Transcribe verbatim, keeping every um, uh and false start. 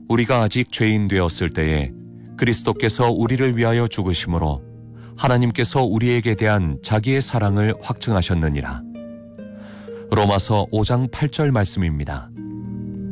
우리가 아직 죄인 되었을 때에 그리스도께서 우리를 위하여 죽으심으로 하나님께서 우리에게 대한 자기의 사랑을 확증하셨느니라. 로마서 오 장 팔 절 말씀입니다.